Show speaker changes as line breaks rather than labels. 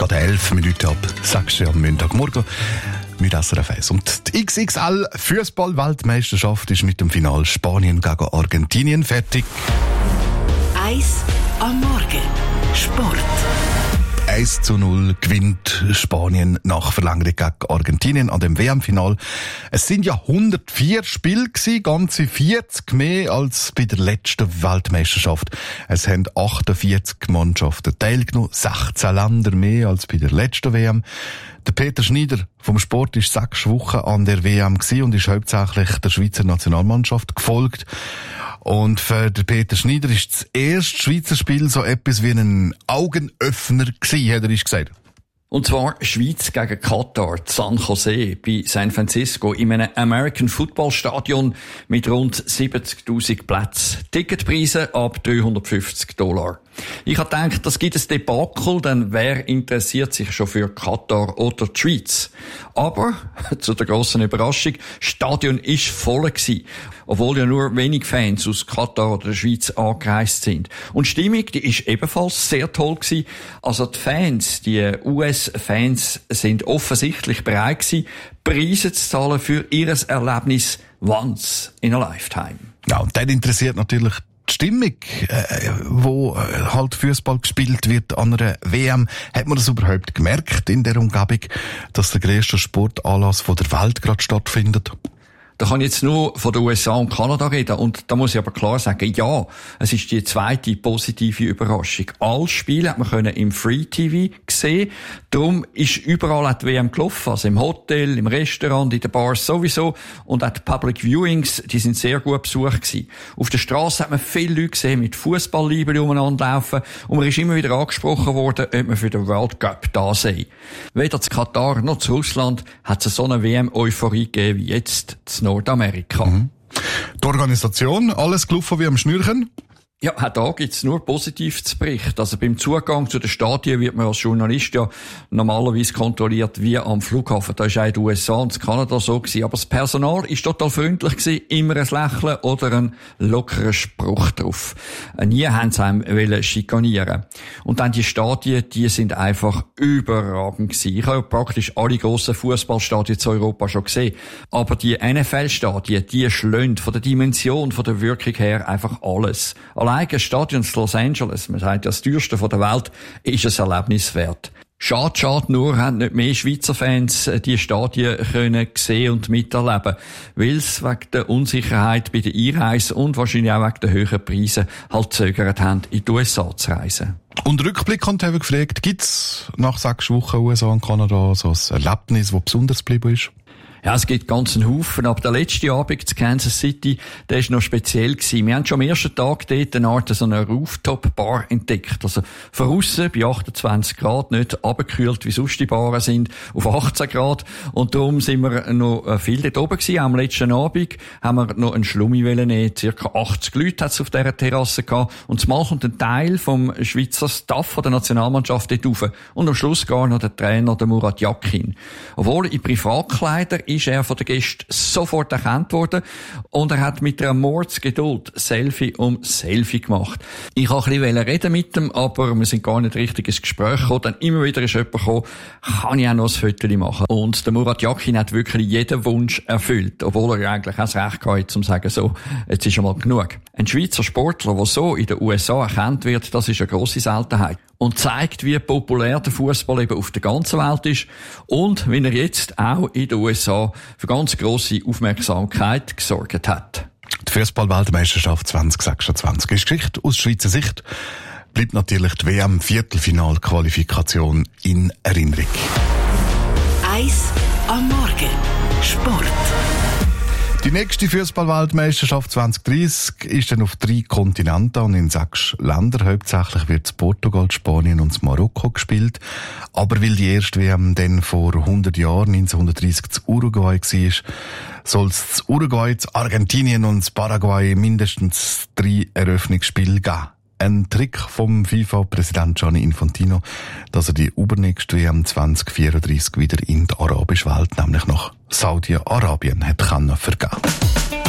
Gerade 11 Minuten ab 6 Uhr am Montagmorgen mit SRF 1. Und die XXL-Fußball-Weltmeisterschaft ist mit dem Final Spanien gegen Argentinien fertig.
1 am Morgen. Sport.
1:0 gewinnt Spanien nach Verlängerung gegen Argentinien an dem WM-Final. Es sind ja 104 Spiele gewesen, ganze 40 mehr als bei der letzten Weltmeisterschaft. Es haben 48 Mannschaften teilgenommen, 16 Länder mehr als bei der letzten WM. Der Peter Schneider vom Sport ist 6 Wochen an der WM gewesen und ist hauptsächlich der Schweizer Nationalmannschaft gefolgt. Und für den Peter Schneider ist das erste Schweizer Spiel so etwas wie ein Augenöffner gewesen, hat er gesagt.
Und zwar Schweiz gegen Katar, San Jose bei San Francisco in einem American Football Stadion mit rund 70.000 Plätzen. Ticketpreise ab $350. Ich habe gedacht, das gibt ein Debakel, denn wer interessiert sich schon für Katar oder die Schweiz? Aber, zu der grossen Überraschung, das Stadion ist voll gewesen, obwohl ja nur wenig Fans aus Katar oder der Schweiz angereist sind. Und die Stimmung, die ist ebenfalls sehr toll gewesen. Also die Fans, die US-Fans sind offensichtlich bereit gewesen, Preise zu zahlen für ihr Erlebnis once in a lifetime.
Ja, und dann interessiert natürlich die Stimmung, wo halt Fußball gespielt wird an einer WM. Hat man das überhaupt gemerkt in der Umgebung, dass der grösste Sportanlass von der Welt gerade stattfindet?
Da kann ich jetzt nur von den USA und Kanada reden. Und da muss ich aber klar sagen, ja, es ist die zweite positive Überraschung. Alle Spiele hat man können im Free TV sehen. Darum ist überall die WM gelaufen. Also im Hotel, im Restaurant, in den Bars sowieso. Und auch die Public Viewings, die sind sehr gut besucht gewesen. Auf der Straße hat man viele Leute gesehen mit Fußballliebeln umeinander laufen. Und man ist immer wieder angesprochen worden, ob man für den World Cup da sei. Weder zu Katar noch zu Russland hat es so eine WM-Euphorie gegeben wie jetzt zu Nordamerika.
Die Organisation, alles gelaufen wie am Schnürchen?
Ja, auch da gibt's nur positiv zu berichten. Also beim Zugang zu den Stadien wird man als Journalist ja normalerweise kontrolliert wie am Flughafen. Da ist auch in den USA und in Kanada so gewesen. Aber das Personal ist total freundlich gewesen. Immer ein Lächeln oder ein lockerer Spruch drauf. Nie haben sie einem schikanieren. Und dann die Stadien, die sind einfach überragend gewesen. Ich habe praktisch alle grossen Fußballstadien zu Europa schon gesehen. Aber die NFL-Stadien, die schlönt von der Dimension, von der Wirkung her einfach alles. Allein ein Stadion in Los Angeles, man sagt ja das teuerste der Welt, ist ein Erlebnis wert. Schade nur, haben nicht mehr Schweizer Fans die Stadien können sehen und miterleben, weil es wegen der Unsicherheit bei der Einreise und wahrscheinlich auch wegen der höheren Preise halt zögert haben, in die USA zu reisen.
Und Rückblick haben wir gefragt, gibt's nach 6 Wochen USA und Kanada so ein Erlebnis, das besonders geblieben ist?
Ja, es gibt ganz einen Haufen, aber der letzte Abend zu Kansas City, der ist noch speziell gewesen. Wir haben schon am ersten Tag dort eine Art so eine Rooftop-Bar entdeckt. Also von aussen bei 28 Grad, nicht abgekühlt, wie sonst die Baren sind, auf 18 Grad. Und darum sind wir noch viel dort oben gewesen. Am letzten Abend haben wir noch einen Schlummi nehmen. Circa 80 Leute hat es auf dieser Terrasse gehabt. Und zumal kommt ein Teil vom Schweizer Staff von der Nationalmannschaft dort rauf. Und am Schluss gar noch der Trainer, der Murat Yakin. Obwohl in Privatkleider ist er von den Gästen sofort erkannt worden und er hat mit einer Mordsgeduld Selfie um Selfie gemacht. Ich wollte ein bisschen reden mit ihm, aber wir sind gar nicht richtig ins Gespräch gekommen. Dann immer wieder ist jemand gekommen, kann ich auch noch ein Foto machen. Und der Murat Yakin hat wirklich jeden Wunsch erfüllt, obwohl er eigentlich auch das Recht hatte, um zu sagen, so, jetzt ist schon mal genug. Ein Schweizer Sportler, der so in den USA erkannt wird, das ist eine grosse Seltenheit. Und zeigt, wie populär der Fußball eben auf der ganzen Welt ist und wie er jetzt auch in den USA für ganz grosse Aufmerksamkeit gesorgt hat.
Die Fußball-Weltmeisterschaft 2026 ist Geschichte aus Schweizer Sicht. Bleibt natürlich die WM-Viertelfinal-Qualifikation in Erinnerung.
1 am Morgen. Sport.
Die nächste Fußball-Weltmeisterschaft 2030 ist dann auf 3 Kontinenten und in 6 Ländern. Hauptsächlich wird es Portugal, Spanien und Marokko gespielt. Aber weil die erste WM dann vor 100 Jahren, 1930, zu Uruguay war, soll es zu Uruguay, zu Argentinien und zu Paraguay mindestens 3 Eröffnungsspiele geben. Ein Trick vom FIFA-Präsident Gianni Infantino, dass er die übernächste WM 2034 wieder in die arabische Welt, nämlich nach Saudi-Arabien, hat vergeben.